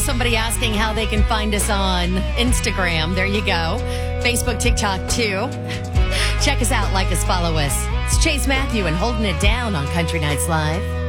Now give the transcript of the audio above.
somebody asking how they can find us on Instagram. There you go. Facebook, TikTok, too. Check us out, like us, follow us. It's Chase Matthew and Holding It Down on Country Nights Live.